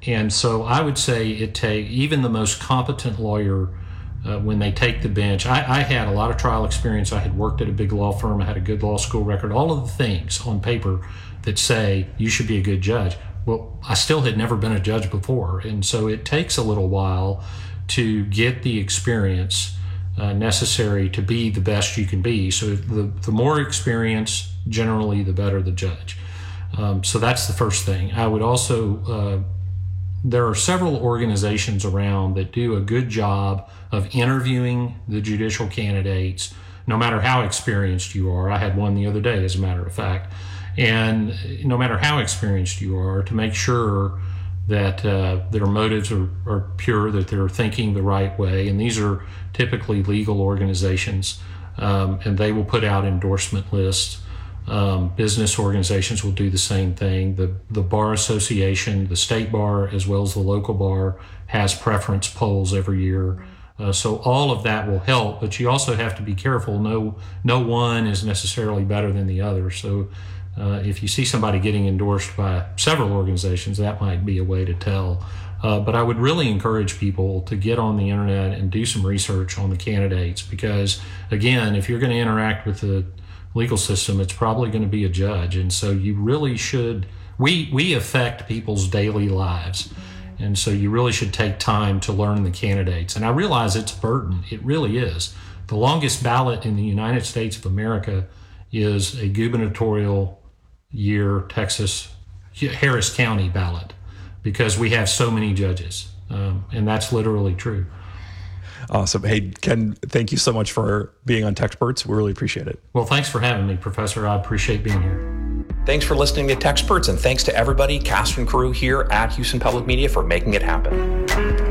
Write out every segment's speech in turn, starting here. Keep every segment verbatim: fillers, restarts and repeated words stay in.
And so I would say it take even the most competent lawyer, uh, when they take the bench. I, I had a lot of trial experience. I had worked at a big law firm. I had a good law school record, all of the things on paper that say you should be a good judge. Well, I still had never been a judge before. And so it takes a little while to get the experience uh, necessary to be the best you can be. So the, the more experience, generally, the better the judge. Um, so that's the first thing. I would also, uh, there are several organizations around that do a good job of interviewing the judicial candidates, no matter how experienced you are. I had one the other day, as a matter of fact. And no matter how experienced you are, to make sure that uh, their motives are, are pure, that they're thinking the right way. And these are typically legal organizations, um, and they will put out endorsement lists. Um, business organizations will do the same thing. The, the Bar Association, the state bar, as well as the local bar, has preference polls every year. Uh, so all of that will help, but you also have to be careful. No, no one is necessarily better than the other. So uh, if you see somebody getting endorsed by several organizations, that might be a way to tell. Uh, but I would really encourage people to get on the internet and do some research on the candidates, because, again, if you're going to interact with the legal system, it's probably going to be a judge. And so you really should, we, we affect people's daily lives. And so you really should take time to learn the candidates. And I realize it's a burden. It really is. The longest ballot in the United States of America is a gubernatorial year Texas, Harris County ballot, because we have so many judges. Um, and that's literally true. Awesome. Hey, Ken, thank you so much for being on Techsperts. We really appreciate it. Well, thanks for having me, Professor. I appreciate being here. Thanks for listening to Techsperts, and thanks to everybody, cast and crew here at Houston Public Media, for making it happen.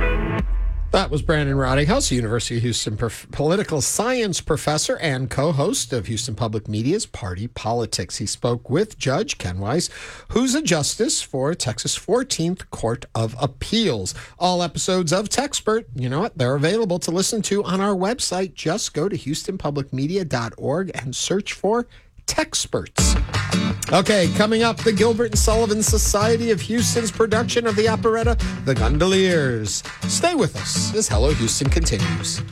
That was Brandon Rottinghouse, University of Houston prof- political science professor and co-host of Houston Public Media's Party Politics. He spoke with Judge Ken Weiss, who's a justice for Texas fourteenth Court of Appeals. All episodes of Techspert, you know what, they're available to listen to on our website. Just go to houston public media dot org and search for Techsperts. Okay, coming up, the Gilbert and Sullivan Society of Houston's production of the operetta, The Gondoliers. Stay with us as Hello Houston continues.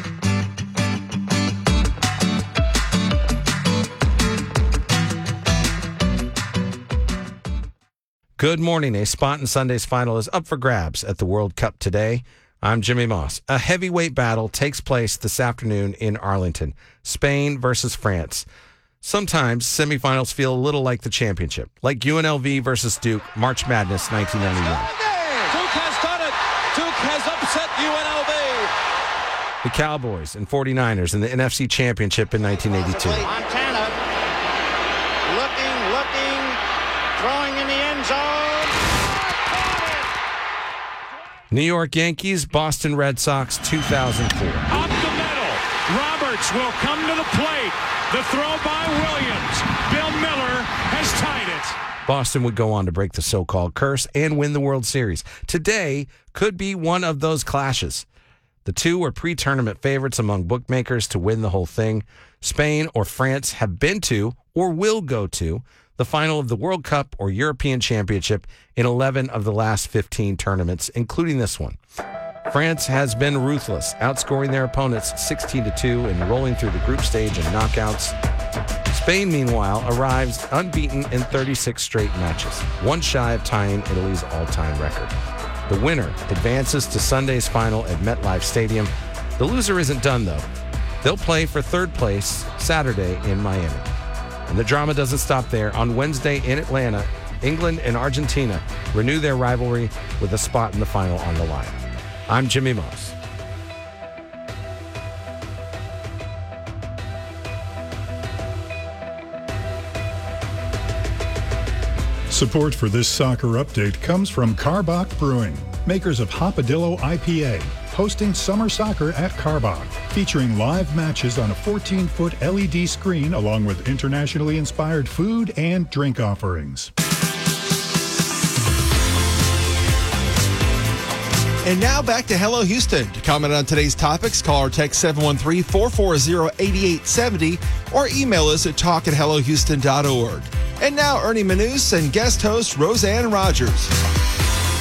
Good morning. A spot in Sunday's final is up for grabs at the World Cup today. I'm Jimmy Moss. A heavyweight battle takes place this afternoon in Arlington. Spain versus France. Sometimes semifinals feel a little like the championship, like U N L V versus Duke, March Madness nineteen ninety-one. Duke has done it. Duke has upset U N L V. The Cowboys and forty-niners in the N F C Championship in nineteen eighty-two. Montana looking, looking, throwing in the end zone. New York Yankees, Boston Red Sox, two thousand four. Up the middle. Roberts will come to the plate. The throw by Williams. Bill Miller has tied it. Boston would go on to break the so-called curse and win the World Series. Today could be one of those clashes. The two were pre-tournament favorites among bookmakers to win the whole thing. Spain or France have been to, or will go to, the final of the World Cup or European Championship in eleven of the last fifteen tournaments, including this one. France has been ruthless, outscoring their opponents sixteen to two and rolling through the group stage and knockouts. Spain, meanwhile, arrives unbeaten in thirty-six straight matches, one shy of tying Italy's all-time record. The winner advances to Sunday's final at MetLife Stadium. The loser isn't done, though. They'll play for third place Saturday in Miami. And the drama doesn't stop there. On Wednesday in Atlanta, England and Argentina renew their rivalry with a spot in the final on the line. I'm Jimmy Moss. Support for this soccer update comes from Karbach Brewing, makers of Hopadillo I P A, hosting summer soccer at Karbach, featuring live matches on a fourteen-foot L E D screen along with internationally inspired food and drink offerings. And now back to Hello Houston. To comment on today's topics, call or text seven one three, four four zero, eight eight seven zero or email us at talk at hello houston dot org. And now Ernie Manous and guest host Roseanne Rogers.